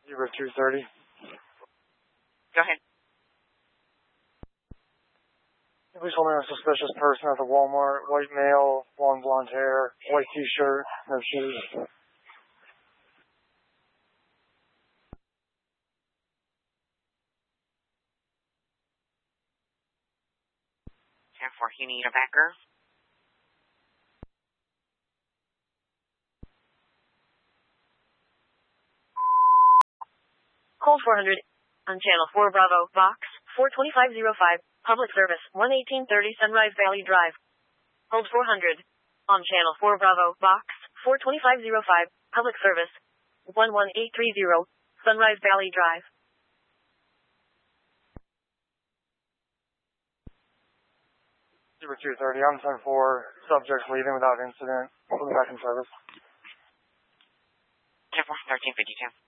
0230. Go ahead. Please hold me a suspicious person at the Walmart. White male, long blonde hair, white t-shirt, no shoes. 10-4, you need a backer? Cold 400 on Channel 4 Bravo, Box 42505, Public Service 11830 Sunrise Valley Drive. Hold 400 on Channel 4 Bravo, Box 42505, Public Service 11830 Sunrise Valley Drive. Super 230, I'm 10-4, subjects leaving without incident. We'll be back in service. 10-4, 1352.